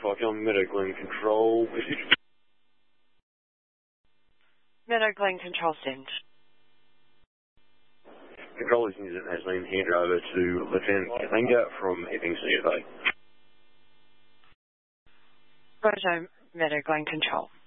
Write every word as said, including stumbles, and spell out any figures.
five, John Meadow Glen Control. Meadow Glen Control Send. Control this incident has been handed over to Lieutenant Kalinga from Epping C F A. Roto, Meadow Glen Control.